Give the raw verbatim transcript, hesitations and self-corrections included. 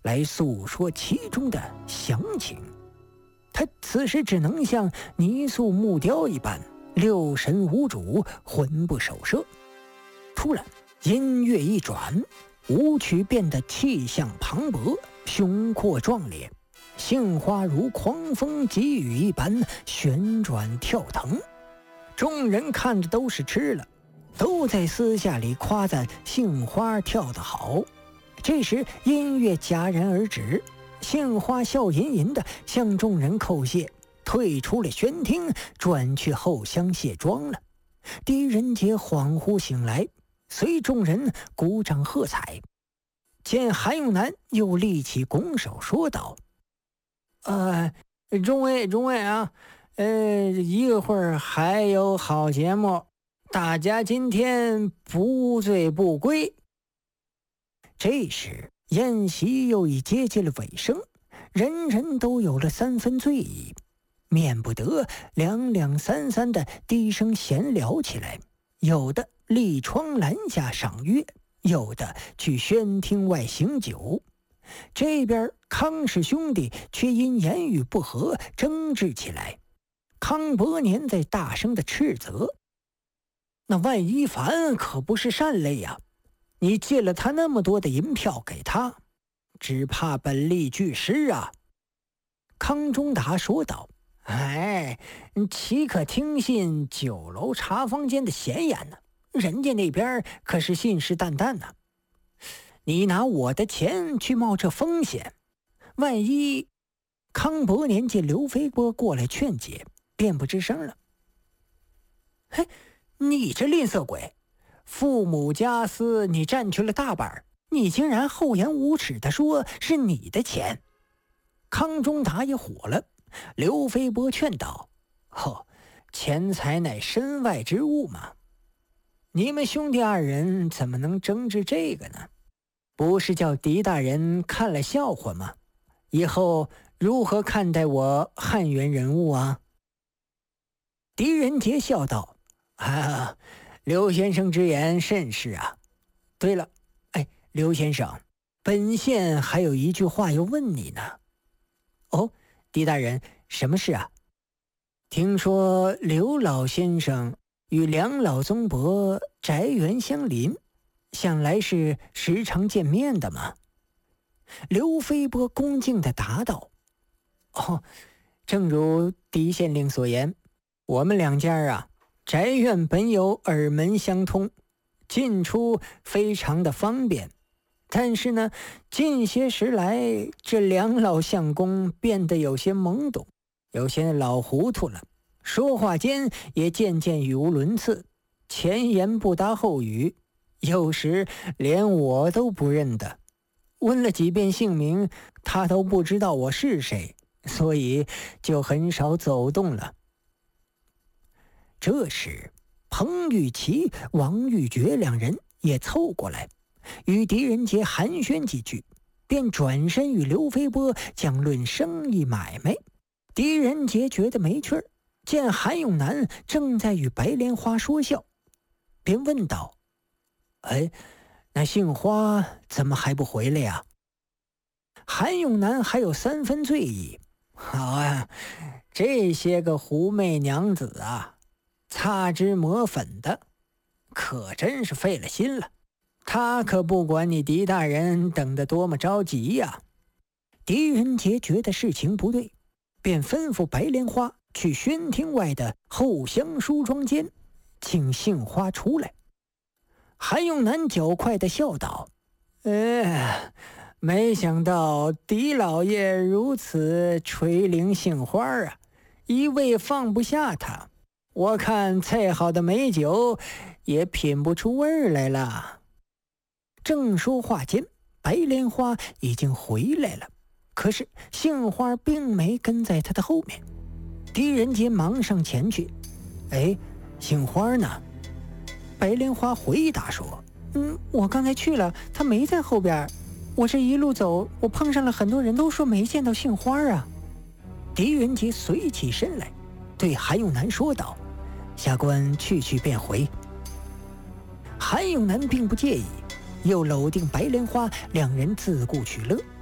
来诉说其中的详情。他此时只能像泥塑木雕一般，六神无主，魂不守舍。突然音乐一转，舞曲变得气象磅礴，雄阔壮烈，杏花如狂风急雨一般旋转跳腾。众人看着都是吃了，都在私下里夸赞杏花跳得好。这时音乐戛然而止，杏花笑吟吟地向众人叩谢，退出了轩厅，转去后厢卸妆了。狄仁杰恍惚醒来，随众人鼓掌喝彩。见韩永南又立起拱手说道：呃，众位众位啊，呃，一会儿还有好节目，大家今天不醉不归。这时宴席又已接近了尾声，人人都有了三分醉意，免不得两两三三的低声闲聊起来，有的立窗栏下赏月，有的去轩厅外行酒。这边康氏兄弟却因言语不合争执起来。康伯年在大声的斥责：那万一凡可不是善类呀、啊，你借了他那么多的银票给他，只怕本利俱失啊。康中达说道：哎，岂可听信酒楼茶坊间的闲言呢？人家那边可是信誓旦旦呢、啊。你拿我的钱去冒这风险，万一……康伯年见刘飞波过来劝解，便不吱声了。嘿，你这吝啬鬼，父母家私你占去了大半，你竟然厚颜无耻地说是你的钱。康中达也火了。刘飞波劝道：哦，钱财乃身外之物嘛，你们兄弟二人怎么能争执这个呢？不是叫狄大人看了笑话吗？以后如何看待我汉源人物啊？狄仁杰笑道：啊，刘先生之言甚是啊。对了，哎，刘先生，本县还有一句话要问你呢。哦，狄大人，什么事啊？听说刘老先生与梁老宗伯宅园相邻，想来是时常见面的嘛。刘飞波恭敬地答道：哦，正如狄县令所言，我们两家啊，宅院本有耳门相通，进出非常的方便。但是呢，近些时来，这梁老相公变得有些懵懂，有些老糊涂了，说话间也渐渐语无伦次，前言不搭后语，有时连我都不认得。问了几遍姓名，他都不知道我是谁，所以就很少走动了。这时彭玉琪、王玉珏两人也凑过来，与狄仁杰寒暄几句，便转身与刘飞波讲论生意买卖。狄仁杰觉得没趣儿，见韩永南正在与白莲花说笑，便问道：哎，那杏花怎么还不回来呀？韩永南还有三分醉意：好啊，这些个狐媚娘子啊，擦脂抹粉的，可真是费了心了。他可不管你狄大人等得多么着急呀。狄仁杰觉得事情不对，便吩咐白莲花去轩厅外的后厢梳妆间请杏花出来。韩永南较快地笑道：哎，没想到狄老爷如此垂怜杏花啊，一味放不下他，我看再好的美酒也品不出味来了。正说话间，白莲花已经回来了，可是杏花并没跟在他的后面。狄仁杰忙上前去：哎，杏花呢？白莲花回答说：嗯，我刚才去了，他没在后边。我这一路走，我碰上了很多人，都说没见到杏花啊。狄仁杰随起身来，对韩永南说道：下官去去便回。韩永南并不介意，又搂定白莲花，两人自顾取乐。